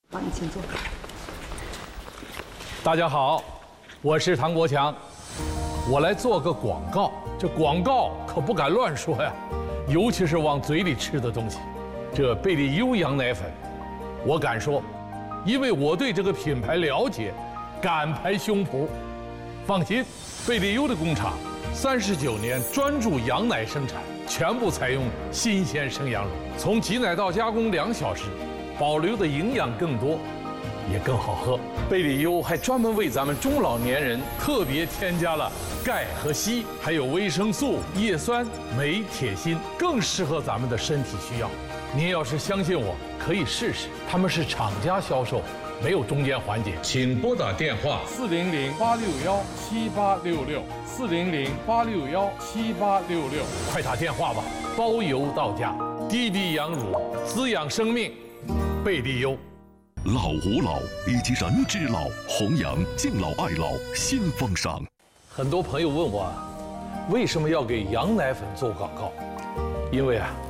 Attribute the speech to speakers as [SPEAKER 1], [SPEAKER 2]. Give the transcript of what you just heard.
[SPEAKER 1] 好，你请坐。
[SPEAKER 2] 大家好，我是唐国强，我来做个广告。这广告可不敢乱说呀，尤其是往嘴里吃的东西。这贝利优羊奶粉，我敢说，因为我对这个品牌了解，敢拍胸脯。放心，贝利优的工厂39年专注羊奶生产，全部采用新鲜生羊乳，从挤奶到加工2小时，保留的营养更多，也更好喝。贝利优还专门为咱们中老年人特别添加了钙和硒，还有维生素、叶酸、镁、铁、锌，更适合咱们的身体需要。您要是相信我，可以试试。他们是厂家销售，没有中间环节。请拨打电话400-861-7866，400-861-7866，快打电话吧，包邮到家。滴滴羊乳，滋养生命，贝利优。
[SPEAKER 3] 老吾老以及人之老，弘扬敬老爱老新风尚。
[SPEAKER 2] 很多朋友问我，为什么要给羊奶粉做广告？因为啊，